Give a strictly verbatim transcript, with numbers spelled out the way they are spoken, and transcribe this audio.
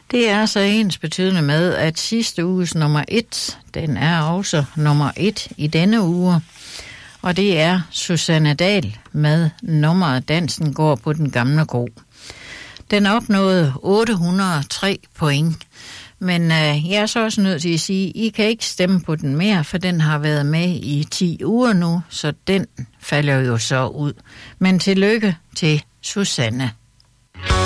Det er så ens betydende med, at sidste uges nummer et, den er også nummer et i denne uge. Og det er Susanne Dahl med nummeret Dansen går på den gamle kro. Den opnåede otte hundrede og tre point. Men øh, jeg er så også nødt til at sige, I kan ikke stemme på den mere, for den har været med i ti uger nu, så den falder jo så ud. Men tillykke til Susanne.